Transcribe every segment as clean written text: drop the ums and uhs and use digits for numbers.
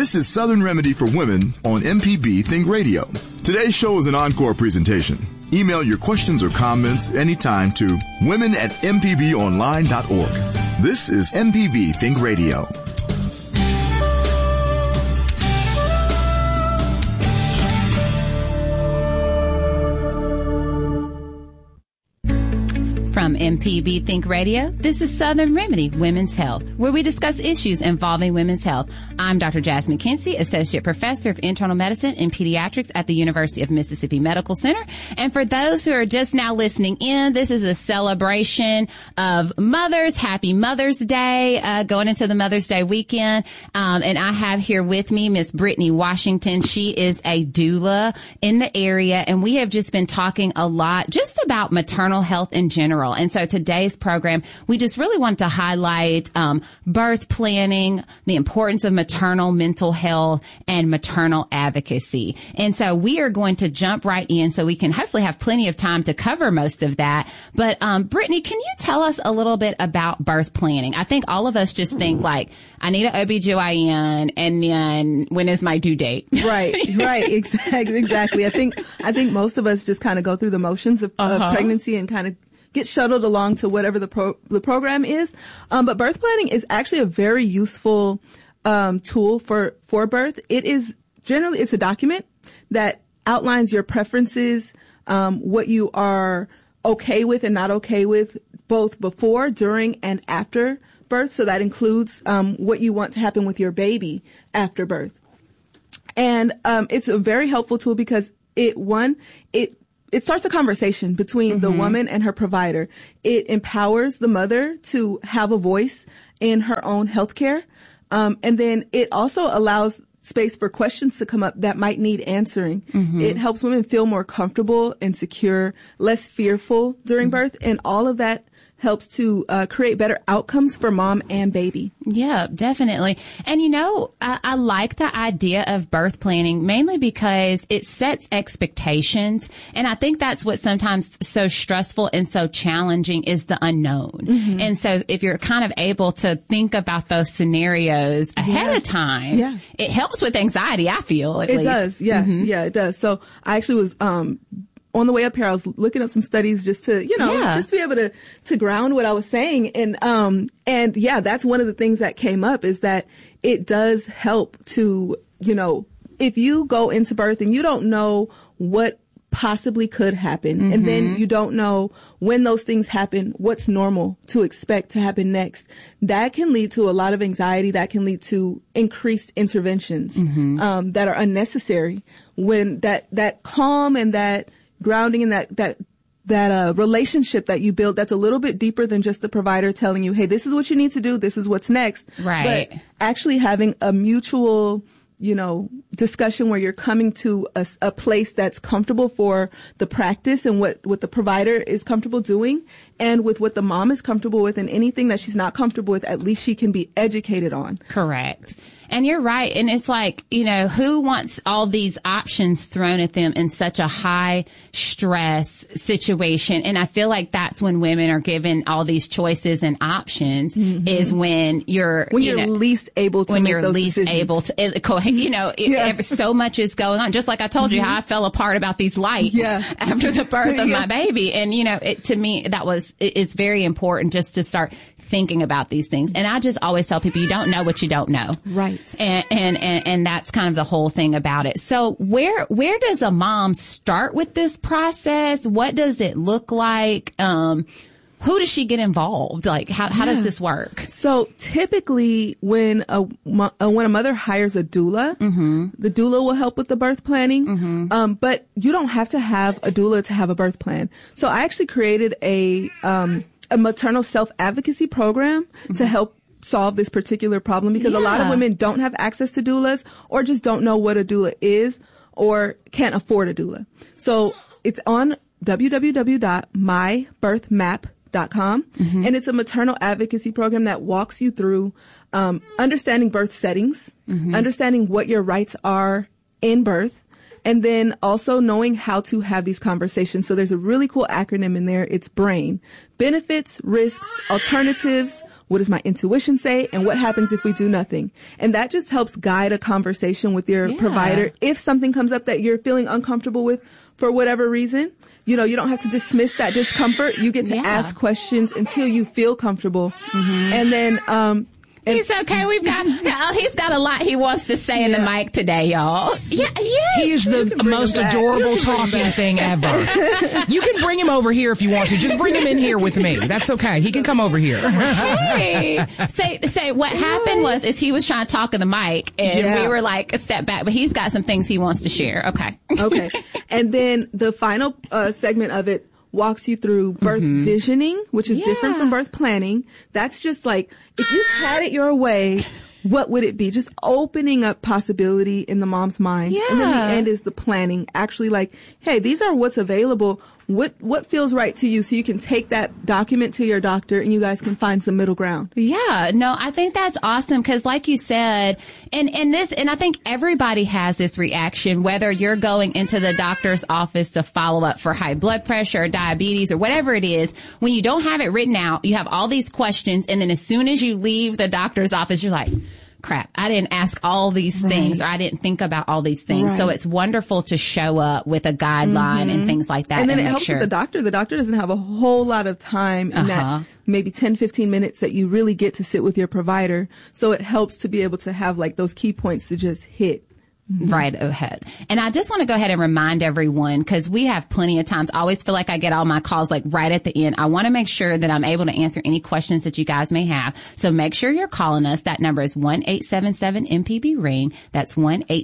This is Southern Remedy for Women on MPB Think Radio. Today's show is an encore presentation. Email your questions or comments anytime to women@mpbonline.org. This is MPB Think Radio. From MPB Think Radio, this is Southern Remedy, Women's Health, where we discuss issues involving women's health. I'm Dr. Jasmine Kinsey, Associate Professor of Internal Medicine and Pediatrics at the University of Mississippi Medical Center. And for those who are just now listening in, this is a celebration of mothers. Happy Mother's Day, going into the Mother's Day weekend. And I have here with me Miss Brittany Washington. She is a doula in the area, and we have just been talking a lot just about maternal health in general. And so today's program, we just really want to highlight birth planning, the importance of maternal mental health, and maternal advocacy. And so we are going to jump right in so we can hopefully have plenty of time to cover most of that. But Brittany, can you tell us a little bit about birth planning? I think all of us just think like, I need an OBGYN, and then when is my due date? Right, exactly. I think most of us just kind of go through the motions of pregnancy and kind of get shuttled along to whatever the program is. But birth planning is actually a very useful tool for birth. It's a document that outlines your preferences, what you are okay with and not okay with, both before, during, and after birth. So that includes what you want to happen with your baby after birth. And it's a very helpful tool because it starts a conversation between the woman and her provider. It empowers the mother to have a voice in her own healthcare. And then it also allows space for questions to come up that might need answering. It helps women feel more comfortable and secure, less fearful during birth, and all of that helps to create better outcomes for mom and baby. Yeah, definitely. And I like the idea of birth planning mainly because it sets expectations. And I think that's what sometimes so stressful and so challenging is the unknown. And so if you're kind of able to think about those scenarios ahead of time, it helps with anxiety, I feel, at least. It does. Yeah. Yeah, it does. So I actually was, on the way up here, I was looking up some studies just to, just to be able to ground what I was saying. And that's one of the things that came up is that it does help to, if you go into birth and you don't know what possibly could happen, and then you don't know when those things happen, what's normal to expect to happen next, that can lead to a lot of anxiety. That can lead to increased interventions, that are unnecessary when that calm and that grounding and that relationship that you build that's a little bit deeper than just the provider telling you, hey, this is what you need to do, this is what's next. Right. But actually having a mutual, discussion where you're coming to a place that's comfortable for the practice and what the provider is comfortable doing, and with what the mom is comfortable with, and anything that she's not comfortable with, at least she can be educated on. Correct. And you're right. And it's like, who wants all these options thrown at them in such a high stress situation? And I feel like that's when women are given all these choices and options is when you're least able to when make you're those least decisions. able to, so much is going on. Just like I told you how I fell apart about these lights after the birth of my baby. And, to me, it's very important just to start thinking about these things. And I just always tell people, you don't know what you don't know. Right. And that's kind of the whole thing about it. So where does a mom start with this process? What does it look like? Who does she get involved? Like, how does this work? So typically when a mother hires a doula, the doula will help with the birth planning. But you don't have to have a doula to have a birth plan. So I actually created a maternal self-advocacy program to help solve this particular problem, because a lot of women don't have access to doulas, or just don't know what a doula is, or can't afford a doula. So it's on www.mybirthmap.com, and it's a maternal advocacy program that walks you through understanding birth settings, understanding what your rights are in birth, and then also knowing how to have these conversations. So there's a really cool acronym in there. It's BRAIN: benefits, risks, alternatives, what does my intuition say, and what happens if we do nothing? And that just helps guide a conversation with your provider. If something comes up that you're feeling uncomfortable with for whatever reason, you don't have to dismiss that discomfort. You get to ask questions until you feel comfortable. And then, he's okay. He's got a lot he wants to say in the mic today, y'all. Yeah. He's the most adorable talking thing ever. You can bring him over here if you want to. Just bring him in here with me. That's okay. He can come over here. Hey. Say what happened is he was trying to talk in the mic and we were like a step back, but he's got some things he wants to share. Okay. Okay. And then the final segment of it walks you through birth visioning, which is different from birth planning. That's just like, if you had it your way, what would it be? Just opening up possibility in the mom's mind. Yeah. And then the end is the planning. Actually like, hey, these are what's available. What feels right to you, so you can take that document to your doctor and you guys can find some middle ground. Yeah, no, I think that's awesome because like you said, and I think everybody has this reaction, whether you're going into the doctor's office to follow up for high blood pressure or diabetes or whatever it is, when you don't have it written out, you have all these questions, and then as soon as you leave the doctor's office, you're like, crap, I didn't ask all these things, or I didn't think about all these things. Right. So it's wonderful to show up with a guideline and things like that. And then it helps with the doctor. The doctor doesn't have a whole lot of time in that maybe 10, 15 minutes that you really get to sit with your provider. So it helps to be able to have like those key points to just hit. Right ahead. And I just want to go ahead and remind everyone, because we have plenty of times. I always feel like I get all my calls like right at the end. I want to make sure that I'm able to answer any questions that you guys may have. So make sure you're calling us. That number is 1-877-MPB-RING. That's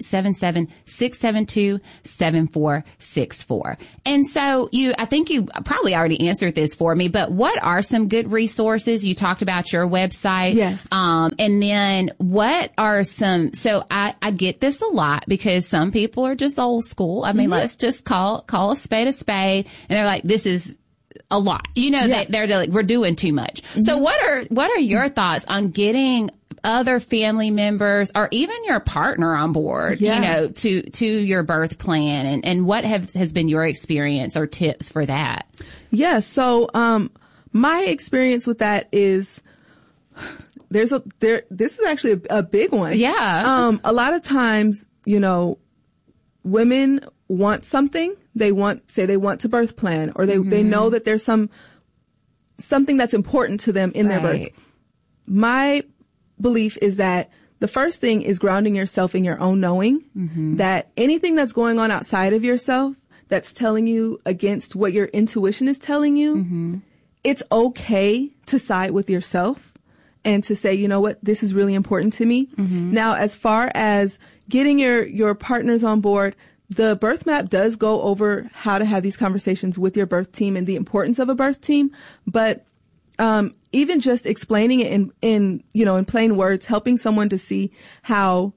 1-877-672-7464. And so I think you probably already answered this for me, but what are some good resources? You talked about your website. Yes. And then what are some, so I get this a lot, because some people are just old school. I mean, let's just call a spade, and they're like, this is a lot. They're like, we're doing too much. So what are your thoughts on getting other family members or even your partner on board, to your birth plan, and what has been your experience or tips for that? Yeah. So, my experience with that is, this is actually a big one. Yeah. A lot of times, women want something. They want to birth plan, or they know that there's something that's important to them in their birth. My belief is that the first thing is grounding yourself in your own knowing, that anything that's going on outside of yourself that's telling you against what your intuition is telling you, it's okay to side with yourself and to say, you know what, this is really important to me. Now, as far as getting your partners on board, the birth map does go over how to have these conversations with your birth team and the importance of a birth team. But even just explaining it in plain words, helping someone to see how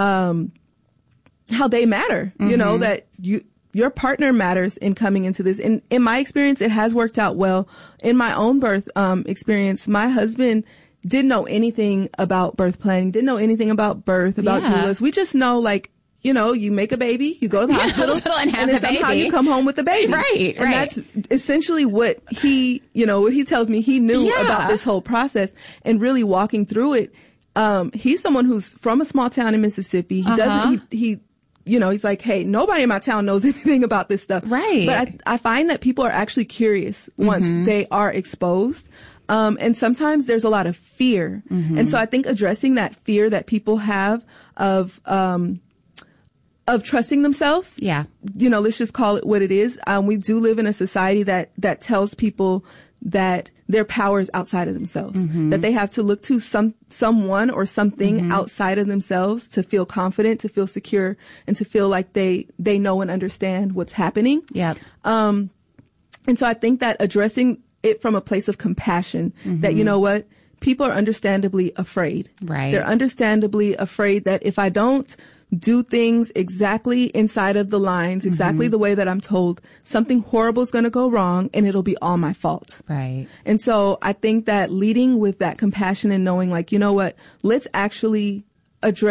they matter, that your partner matters in coming into this. And in my experience, it has worked out well. In my own birth experience, my husband didn't know anything about birth planning, didn't know anything about birth, about doulas. We just know, like, you make a baby, you go to the hospital and then somehow you come home with a baby. Right. And that's essentially what he tells me he knew about this whole process, and really walking through it. He's someone who's from a small town in Mississippi. He doesn't, he's like, hey, nobody in my town knows anything about this stuff. Right. But I find that people are actually curious once they are exposed. And sometimes there's a lot of fear. And so I think addressing that fear that people have of trusting themselves. Yeah. Let's just call it what it is. We do live in a society that tells people that their power is outside of themselves, that they have to look to someone or something outside of themselves to feel confident, to feel secure, and to feel like they know and understand what's happening. Yeah. And so I think that addressing it from a place of compassion, that, what, people are understandably afraid. Right. They're understandably afraid that if I don't do things exactly inside of the lines, exactly the way that I'm told, something horrible is going to go wrong and it'll be all my fault. Right. And so I think that leading with that compassion and knowing, like, you know what, let's actually address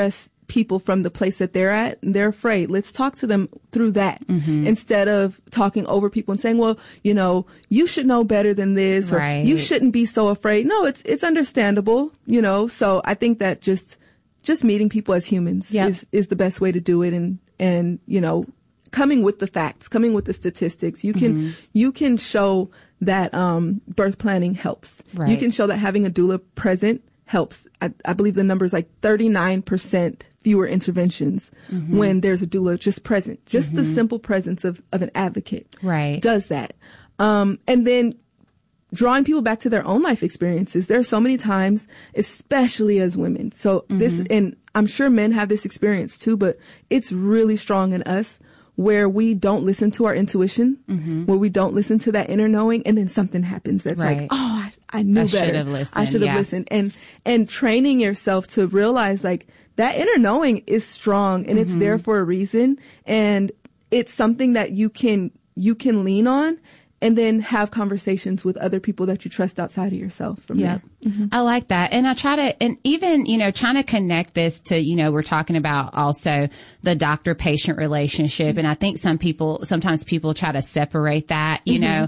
people from the place that they're at and they're afraid. Let's talk to them through that instead of talking over people and saying, well, you should know better than this, or you shouldn't be so afraid. No, it's understandable, so I think that just meeting people as humans is the best way to do it. And coming with the facts, coming with the statistics, you can show that, birth planning helps. Right. You can show that having a doula present helps. I believe the number is like 39% fewer interventions when there's a doula just present. Just the simple presence of an advocate does that. And then drawing people back to their own life experiences. There are so many times, especially as women. So and I'm sure men have this experience too, but it's really strong in us, where we don't listen to our intuition, where we don't listen to that inner knowing, and then something happens that's like, oh, I knew better. I should have listened. And training yourself to realize like that inner knowing is strong and it's there for a reason. And it's something that you can lean on and then have conversations with other people that you trust outside of yourself from there. I like that. And I try to, and even, trying to connect this to, we're talking about also the doctor-patient relationship. And I think sometimes people try to separate that,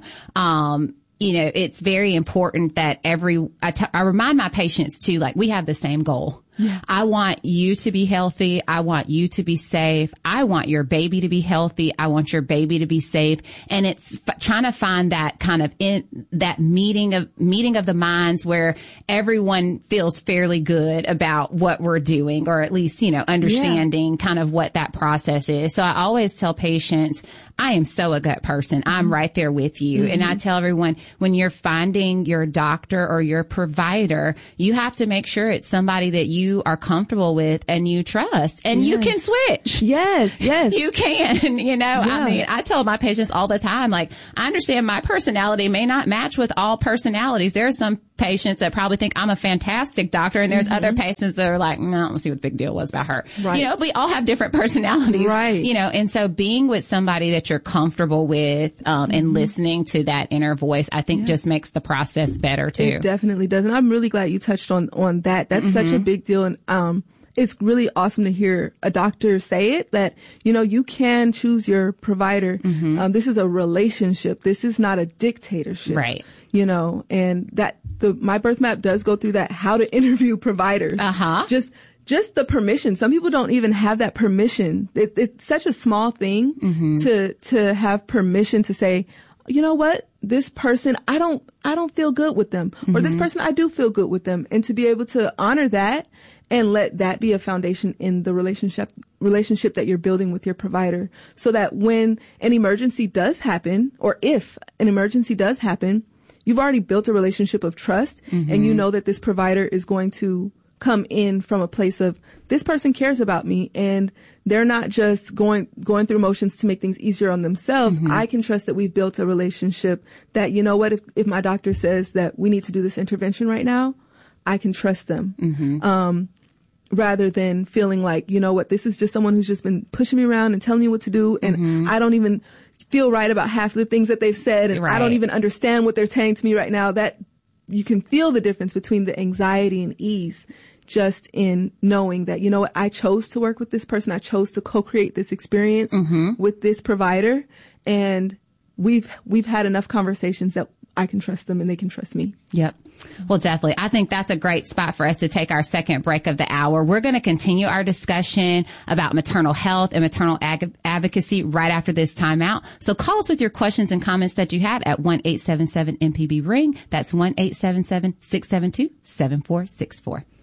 it's very important that I remind my patients too, like we have the same goal. Yeah. I want you to be healthy. I want you to be safe. I want your baby to be healthy. I want your baby to be safe. And it's trying to find that kind of that meeting of the minds where everyone feels fairly good about what we're doing, or at least, understanding kind of what that process is. So I always tell patients, I am so a gut person. I'm right there with you. And I tell everyone, when you're finding your doctor or your provider, you have to make sure it's somebody that you are comfortable with and you trust, and you can switch. Yes. You can, I mean, I tell my patients all the time, like, I understand my personality may not match with all personalities. There are some patients that probably think I'm a fantastic doctor, and there's other patients that are like, no, let's see what the big deal was about her. Right. We all have different personalities. Right. And so being with somebody that you're comfortable with, and listening to that inner voice, I think just makes the process better too. It definitely does. And I'm really glad you touched on that. That's such a big deal. And, it's really awesome to hear a doctor say it, that, you can choose your provider. This is a relationship. This is not a dictatorship. Right. And that my birth map does go through that, how to interview providers. Just the permission. Some people don't even have that permission. It's such a small thing to have permission to say, you know what, this person, I don't feel good with them, or this person, I do feel good with them. And to be able to honor that and let that be a foundation in the relationship that you're building with your provider, so that when an emergency does happen, or if an emergency does happen, you've already built a relationship of trust, and you know that this provider is going to come in from a place of, this person cares about me, and they're not just going through motions to make things easier on themselves. I can trust that we've built a relationship that, you know what, if my doctor says that we need to do this intervention right now, I can trust them. Rather than feeling like, you know what, this is just someone who's just been pushing me around and telling me what to do, and I don't even feel right about half of the things that they've said, and I don't even understand what they're saying to me right now. That you can feel the difference between the anxiety and ease just in knowing that, you know what, I chose to work with this person. I chose to co-create this experience with this provider, and we've had enough conversations that I can trust them and they can trust me. Yep. Well, definitely. I think that's a great spot for us to take our second break of the hour. We're going to continue our discussion about maternal health and maternal advocacy right after this timeout. So call us with your questions and comments that you have at 1-877-MPB-RING. That's 1-877-672-7464.